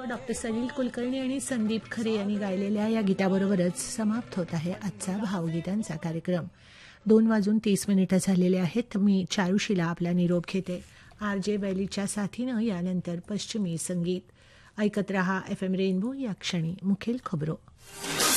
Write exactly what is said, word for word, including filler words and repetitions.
Doctor Salil Kulkarni आणि संदीप खरे यांनी गायलेल्या या गीताबरोबरच समाप्त होत आहे आजचा भावगीतांचा कार्यक्रम. दोन वाजून तीस मिनिटं झालेले आहेत. मी चारुशीला आपला निरोप घेते. आर जे बैलीच्या साथीनं यानंतर पश्चिमी संगीत ऐकत रहा. F M rainbow. या क्षणी मुखेल खबरो.